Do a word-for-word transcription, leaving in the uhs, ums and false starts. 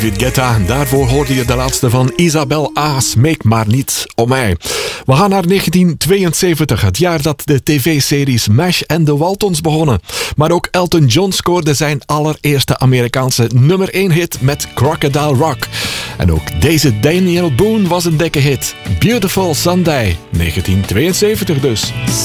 David Guetta, daarvoor hoorde je de laatste van Isabel A. Smeek maar niet om mij. We gaan naar negentien tweeënzeventig, het jaar dat de tv-series MASH en The Waltons begonnen. Maar ook Elton John scoorde zijn allereerste Amerikaanse nummer één hit met Crocodile Rock. En ook deze Daniel Boone was een dikke hit. Beautiful Sunday, negentien tweeënzeventig dus.